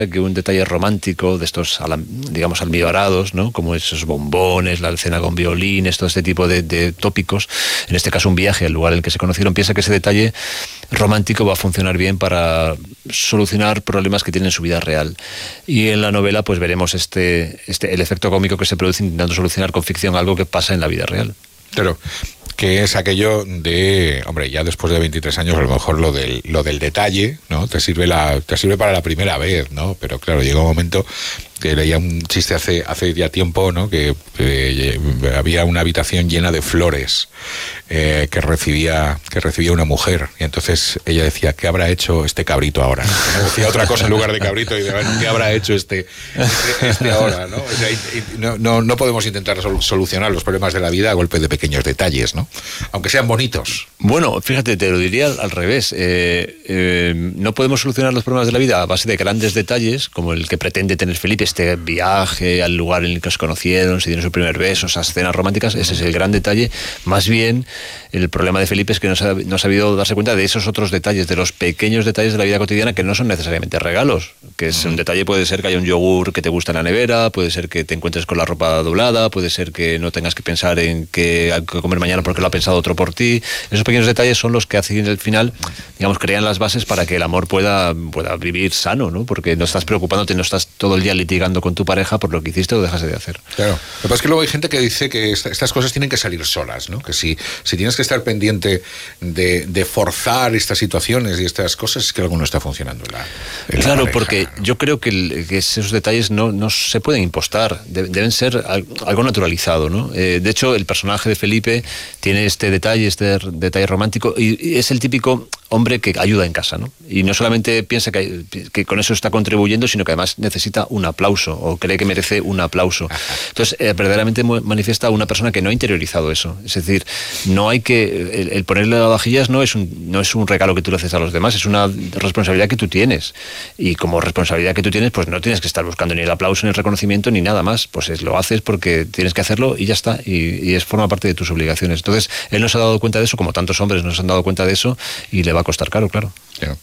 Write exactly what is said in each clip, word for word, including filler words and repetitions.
que un detalle romántico de estos, digamos, almibarados, ¿no? Como esos bombones, la cena con violines, todo este tipo de, de tópicos, en este caso un viaje al lugar en el que se conocieron, piensa que ese detalle romántico va a funcionar bien para solucionar problemas que tienen en su vida real. Y en la novela pues veremos este, este el efecto cómico que se produce intentando solucionar con ficción algo que pasa en la vida real. Claro, que es aquello de, hombre, ya después de veintitrés años a lo mejor lo del, lo del detalle, ¿no? Te sirve la, te sirve para la primera vez, ¿no? Pero claro, llega un momento que leía un chiste hace, hace ya tiempo, ¿no? Que eh, había una habitación llena de flores eh, que recibía, que recibía una mujer, y entonces ella decía, ¿qué habrá hecho este cabrito ahora? ¿No? Decía otra cosa en lugar de cabrito y de, bueno, ¿qué habrá hecho este, este, este ahora? ¿No? O sea, y, y no, no, no podemos intentar sol, solucionar los problemas de la vida a golpe de pequeños detalles, ¿no? Aunque sean bonitos. Bueno, fíjate, te lo diría al, al revés. Eh, eh, no podemos solucionar los problemas de la vida a base de grandes detalles, como el que pretende tener Felipe, este viaje al lugar en el que se conocieron, se dieron su primer beso, esas escenas románticas. Ese es el gran detalle. Más bien, el problema de Felipe es que no, se ha, no ha sabido darse cuenta de esos otros detalles, de los pequeños detalles de la vida cotidiana que no son necesariamente regalos. Que es un detalle, puede ser que haya un yogur que te gusta en la nevera, puede ser que te encuentres con la ropa doblada, puede ser que no tengas que pensar en qué hay que comer mañana porque lo ha pensado otro por ti. Esos pequeños detalles son los que hacen al final, digamos, crean las bases para que el amor pueda, pueda vivir sano, ¿no? Porque no estás preocupándote, no estás todo el día litigando con tu pareja por lo que hiciste o dejaste de hacer. Claro. Lo que pasa es que luego hay gente que dice que esta, estas cosas tienen que salir solas, ¿no? Que si, si tienes que estar pendiente de, de forzar estas situaciones y estas cosas, es que algo no está funcionando en la, en Claro, la pareja, porque ¿no? Yo creo que, el, que esos detalles no, no se pueden impostar, de, deben ser algo naturalizado, ¿no? Eh, de hecho, el personaje de Felipe tiene este detalle, este detalle romántico, y, y es el típico hombre que ayuda en casa, ¿no? Y no solamente piensa que, que con eso está contribuyendo, sino que además necesita un aplauso, o cree que merece un aplauso. Entonces, eh, verdaderamente manifiesta una persona que no ha interiorizado eso. Es decir, no hay que... El, el ponerle lavavajillas no es, un, no es un regalo que tú le haces a los demás, es una responsabilidad que tú tienes. Y como responsabilidad que tú tienes, pues no tienes que estar buscando ni el aplauso, ni el reconocimiento, ni nada más. Pues es, lo haces porque tienes que hacerlo y ya está. Y, y es forma parte de tus obligaciones. Entonces, él no se ha dado cuenta de eso, como tantos hombres no se han dado cuenta de eso, y le va a costar caro, claro. Claro.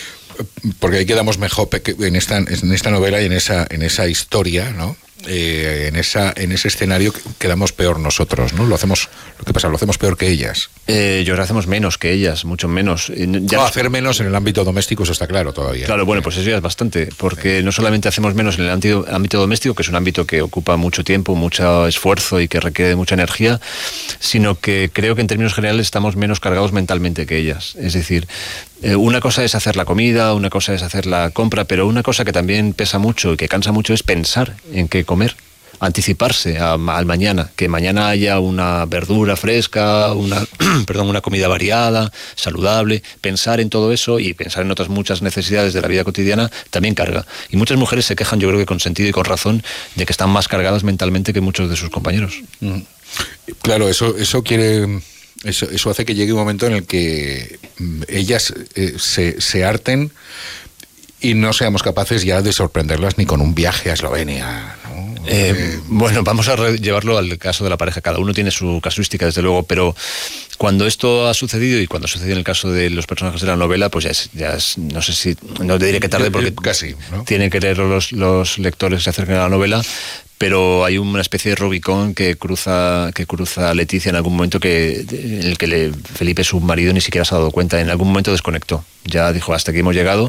Porque ahí quedamos mejor en esta, en esta novela y en esa, en esa historia, ¿no? Eh, en esa en ese escenario quedamos peor nosotros, ¿no? Lo hacemos, lo que pasa, lo hacemos peor que ellas. Eh, yo creo que hacemos menos que ellas, mucho menos. Ya no, nos... hacer menos en el ámbito doméstico, eso está claro todavía. Claro, bueno, pues eso ya es bastante, porque sí. No solamente hacemos menos en el ámbito, ámbito doméstico, que es un ámbito que ocupa mucho tiempo, mucho esfuerzo y que requiere mucha energía, sino que creo que en términos generales estamos menos cargados mentalmente que ellas. Es decir, eh, una cosa es hacer la comida, una cosa es hacer la compra, pero una cosa que también pesa mucho y que cansa mucho es pensar en qué comer. Anticiparse a, al mañana, que mañana haya una verdura fresca, una, perdón, una comida variada, saludable. Pensar en todo eso y pensar en otras muchas necesidades de la vida cotidiana también carga. Y muchas mujeres se quejan, yo creo que con sentido y con razón, de que están más cargadas mentalmente que muchos de sus compañeros. Mm. Claro, eso, eso quiere... Eso, eso hace que llegue un momento en el que ellas eh, se, se harten y no seamos capaces ya de sorprenderlas ni con un viaje a Eslovenia, ¿no? Eh, eh, bueno, vamos a llevarlo al caso de la pareja. Cada uno tiene su casuística, desde luego, pero cuando esto ha sucedido y cuando ha sucedido en el caso de los personajes de la novela, pues ya es, ya es no sé si, no te diré que tarde porque casi, ¿no? Tienen que leer los, los lectores que se acerquen a la novela, pero hay una especie de Rubicón que cruza que cruza Leticia en algún momento, que en el que le, Felipe, su marido, ni siquiera se ha dado cuenta. En algún momento desconectó. Ya dijo, hasta aquí hemos llegado,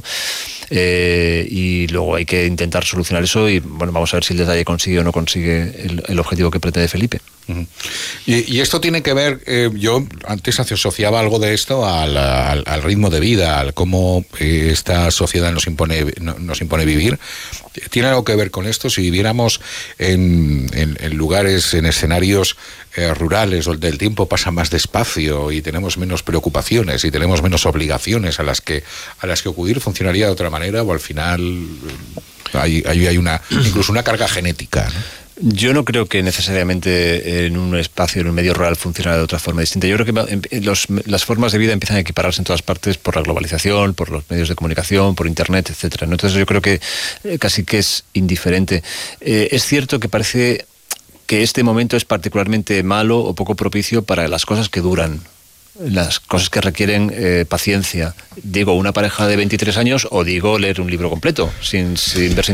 eh, y luego hay que intentar solucionar eso y, bueno, vamos a ver si el detalle consigue o no consigue el, el objetivo que pretende Felipe. Uh-huh. Y, y esto tiene que ver, eh, yo antes asociaba algo de esto al, al, al ritmo de vida, al cómo eh, esta sociedad nos impone, no, nos impone vivir. ¿Tiene algo que ver con esto? Si viviéramos en, en, en lugares, en escenarios eh, rurales, donde el tiempo pasa más despacio y tenemos menos preocupaciones y tenemos menos obligaciones a las que, a las que acudir, ¿funcionaría de otra manera? O al final hay, hay, hay una, incluso una carga genética, ¿no? Yo no creo que necesariamente en un espacio, en un medio rural, funcione de otra forma distinta. Yo creo que los, las formas de vida empiezan a equipararse en todas partes por la globalización, por los medios de comunicación, por internet, etcétera. Entonces yo creo que casi que es indiferente. Eh, es cierto que parece que este momento es particularmente malo o poco propicio para las cosas que duran. las cosas que requieren eh, paciencia. Digo, una pareja de veintitrés años o digo leer un libro completo, sin, sin verse